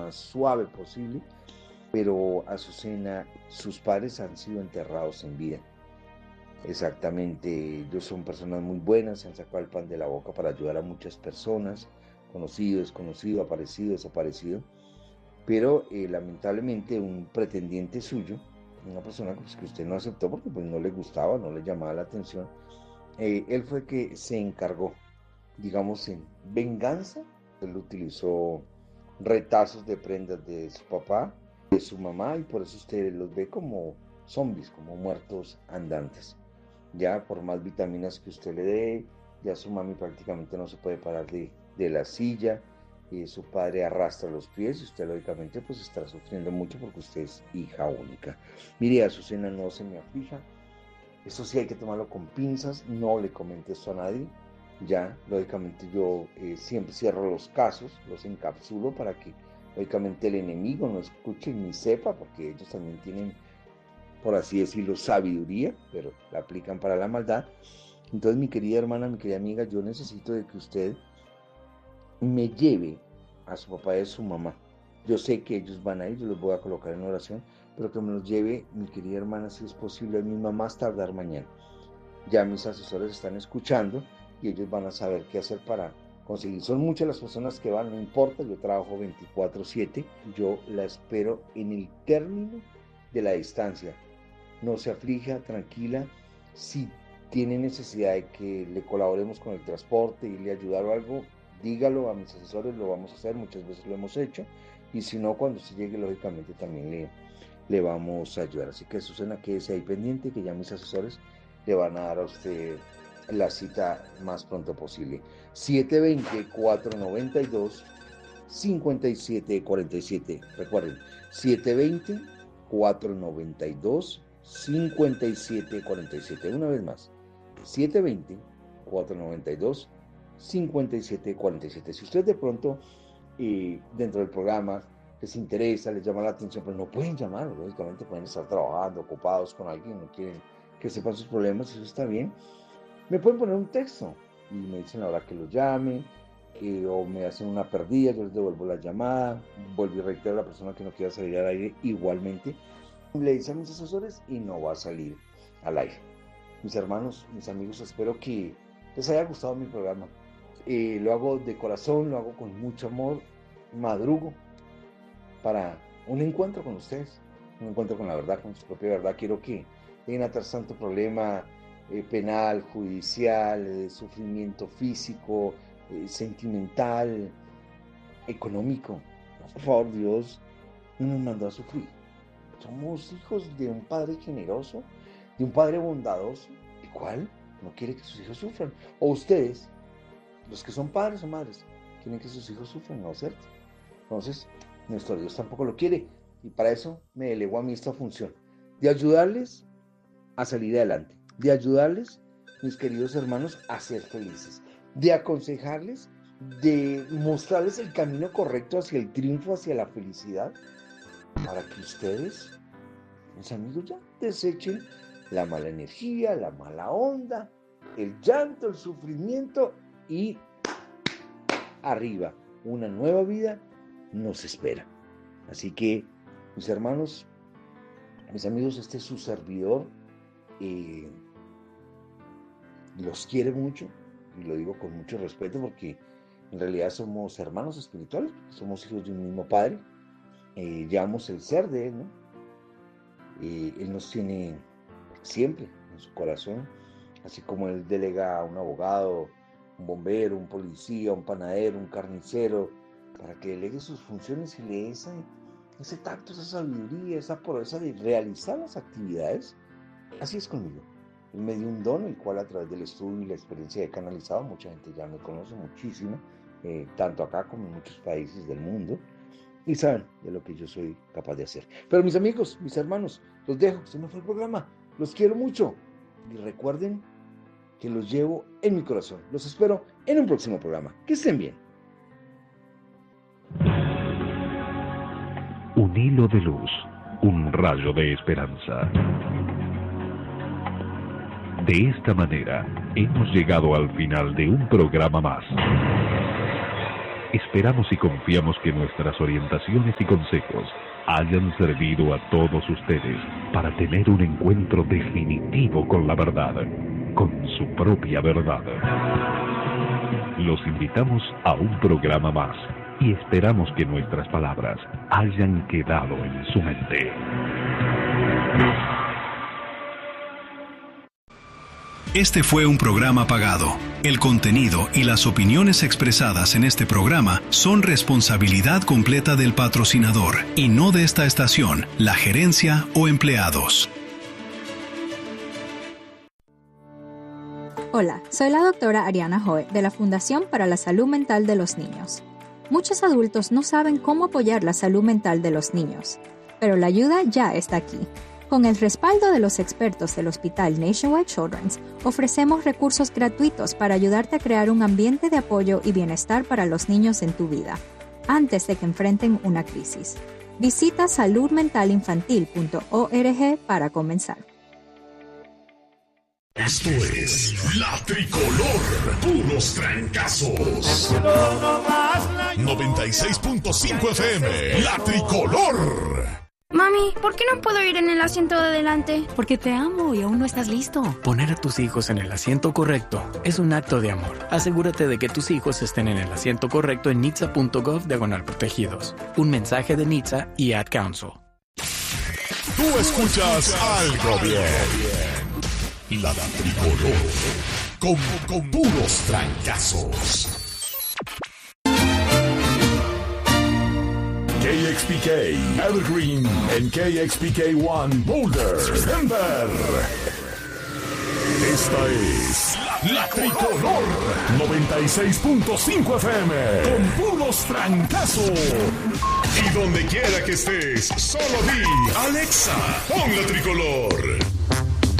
más suave posible, pero Azucena, sus padres han sido enterrados en vida. Exactamente, ellos son personas muy buenas, se han sacado el pan de la boca para ayudar a muchas personas, conocido, desconocido, aparecido, desaparecido, pero lamentablemente un pretendiente suyo, una persona pues, que usted no aceptó porque pues, no le gustaba, no le llamaba la atención, él fue que se encargó, digamos, en venganza. Él utilizó retazos de prendas de su papá, de su mamá, y por eso usted los ve como zombies, como muertos andantes. Ya por más vitaminas que usted le dé, ya su mami prácticamente no se puede parar de la silla, su padre arrastra los pies y usted lógicamente pues estará sufriendo mucho porque usted es hija única. Mire, Azucena, no se me aflija, eso sí hay que tomarlo con pinzas, no le comente esto a nadie. Ya, lógicamente yo siempre cierro los casos, los encapsulo para que lógicamente el enemigo no escuche ni sepa, porque ellos también tienen, por así decirlo, sabiduría, pero la aplican para la maldad. Entonces, mi querida hermana, mi querida amiga, yo necesito de que usted me lleve a su papá y a su mamá. Yo sé que ellos van a ir, yo los voy a colocar en oración, pero que me los lleve, mi querida hermana, si es posible, a mi mamá más tardar mañana. Ya mis asesores están escuchando y ellos van a saber qué hacer para conseguir. Son muchas las personas que van, no importa, yo trabajo 24/7, yo la espero en el término de la distancia. No se aflija, tranquila. Si tiene necesidad de que le colaboremos con el transporte y le ayudar o algo, dígalo a mis asesores, lo vamos a hacer, muchas veces lo hemos hecho, y si no, cuando se llegue, lógicamente también le vamos a ayudar. Así que Susana, quédese ahí pendiente, que ya mis asesores le van a dar a usted la cita más pronto posible. 720-492-5747. Recuerden, 720-492-5747. Una vez más, 720-492-5747. Si usted de pronto dentro del programa les interesa, les llama la atención, pero no pueden llamar, lógicamente pueden estar trabajando, ocupados con alguien, no quieren que sepan sus problemas, eso está bien. Me pueden poner un texto y me dicen la hora que lo llame, o me hacen una perdida, yo les devuelvo la llamada, vuelvo y reitero a la persona que no quiera salir al aire, igualmente le dicen a mis asesores y no va a salir al aire. Mis hermanos, mis amigos, espero que les haya gustado mi programa. Lo hago de corazón, lo hago con mucho amor, madrugo para un encuentro con ustedes, un encuentro con la verdad, con su propia verdad. Quiero que dejen atrás tanto problema penal, judicial, sufrimiento físico, sentimental, económico. Por favor, Dios no nos mandó a sufrir. Somos hijos de un Padre generoso, de un Padre bondadoso, el cual no quiere que sus hijos sufran. O ustedes, los que son padres o madres, quieren que sus hijos sufran, ¿no es cierto? Entonces, nuestro Dios tampoco lo quiere. Y para eso me delegó a mí esta función, de ayudarles a salir adelante, de ayudarles, mis queridos hermanos, a ser felices, de aconsejarles, de mostrarles el camino correcto hacia el triunfo, hacia la felicidad, para que ustedes, mis amigos, ya desechen la mala energía, la mala onda, el llanto, el sufrimiento, y arriba, una nueva vida nos espera. Así que, mis hermanos, mis amigos, este es su servidor, los quiere mucho, y lo digo con mucho respeto porque en realidad somos hermanos espirituales, somos hijos de un mismo Padre, llevamos el ser de Él, ¿no? Él nos tiene siempre en su corazón, así como Él delega a un abogado, un bombero, un policía, un panadero, un carnicero, para que delegue sus funciones y le dé ese tacto, esa sabiduría, esa proeza de realizar las actividades. Así es conmigo. Él me dio un don, el cual a través del estudio y la experiencia he canalizado. Mucha gente ya me conoce muchísimo, tanto acá como en muchos países del mundo, y saben de lo que yo soy capaz de hacer. Pero mis amigos, mis hermanos, los dejo, se me fue el programa, los quiero mucho, y recuerden que los llevo en mi corazón. Los espero en un próximo programa. Que estén bien. Un hilo de luz, un rayo de esperanza. De esta manera, hemos llegado al final de un programa más. Esperamos y confiamos que nuestras orientaciones y consejos hayan servido a todos ustedes para tener un encuentro definitivo con la verdad, con su propia verdad. Los invitamos a un programa más y esperamos que nuestras palabras hayan quedado en su mente. Este fue un programa pagado. El contenido y las opiniones expresadas en este programa son responsabilidad completa del patrocinador y no de esta estación, la gerencia o empleados. Hola, soy la doctora Ariana Joe de la Fundación para la Salud Mental de los Niños. Muchos adultos no saben cómo apoyar la salud mental de los niños, pero la ayuda ya está aquí. Con el respaldo de los expertos del Hospital Nationwide Children's, ofrecemos recursos gratuitos para ayudarte a crear un ambiente de apoyo y bienestar para los niños en tu vida, antes de que enfrenten una crisis. Visita saludmentalinfantil.org para comenzar. Esto es La Tricolor, puros trancazos. 96.5 FM, La Tricolor. Mami, ¿por qué no puedo ir en el asiento de adelante? Porque te amo y aún no estás listo. Poner a tus hijos en el asiento correcto es un acto de amor. Asegúrate de que tus hijos estén en el asiento correcto en nitsa.gov/protegidos. Un mensaje de NHTSA y Ad Council. Tú escuchas algo bien. La Tricolor, con puros trancazos. KXPK, Evergreen, en KXPK1, Boulder, Denver. Esta es La Tricolor, 96.5 FM, con puros trancazos. Y donde quiera que estés, solo di, Alexa, pon La Tricolor.